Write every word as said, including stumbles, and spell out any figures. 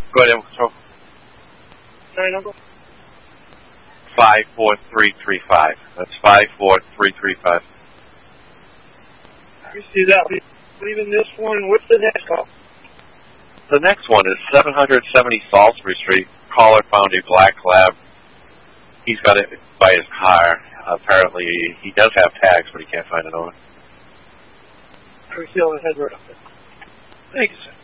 Go ahead, control. Sorry, number? five four three three five. That's five four three three five. You see that? Leaving this one. What's the next call? The next one is seven seventy Salisbury Street. Caller found a black lab. He's got it by his car. Apparently, he does have tags, but he can't find an owner. We're still on the head right up there. Thank you, sir.